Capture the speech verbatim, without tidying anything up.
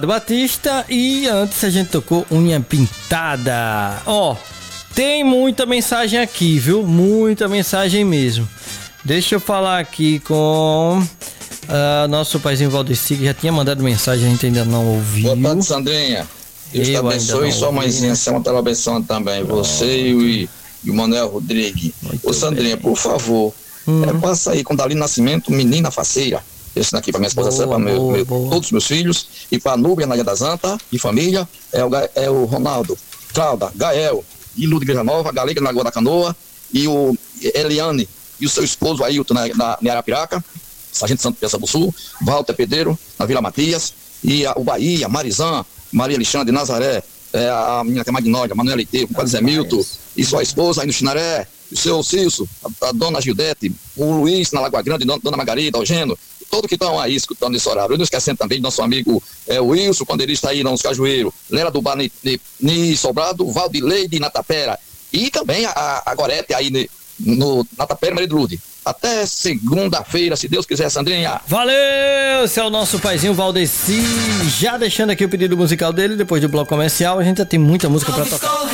Batista, e antes a gente tocou Unha Pintada. Ó, tem muita mensagem aqui, viu? Muita mensagem mesmo. Deixa eu falar aqui com uh, nosso paizinho Valdeci, que já tinha mandado mensagem, a gente ainda não ouviu. Boa tarde, Sandrinha. Deus te abençoe e sua mãezinha, Santa ela abençoando também. Você e, e o Manuel Rodrigues. Muito Ô, Sandrinha, bem. Por favor, hum. é, passa aí com Dalino Nascimento, Menina Faceira. Esse daqui para minha esposa, boa, para meu, meu, todos os meus filhos, e para a Núbia, Nadia da Zanta e família, é o, é o Ronaldo, Cláudia, Gael, e Lu de Igreja Nova, Galega na Lagoa da Canoa, e o Eliane, e o seu esposo Ailton na, na, na Arapiraca, Sargento Santo Peça do Sul, Walter Pedreiro, na Vila Matias, e a, o Bahia, Marizã, Maria Alexandre, Nazaré, é, a menina que é Magnólia, Manuel Leite, o Zé Milton, e sua esposa aí no Chinaré, o seu Cilso, a, a dona Gildete, o Luiz na Lagoa Grande, dona Margarida, Eugênio, todos que estão aí escutando esse horário. Eu não esquecendo também do nosso amigo é, o Wilson, quando ele está aí nos Cajueiros, Lera do Bar Ni, Ni, Ni Sobrado, Valdilei de Natapera, e também a, a Gorete aí ne, no Natapera, Maria de Lude. Até segunda-feira, se Deus quiser, Sandrinha. Valeu! Esse é o nosso paizinho Valdeci, já deixando aqui o pedido musical dele. Depois do bloco comercial, a gente já tem muita música pra tocar.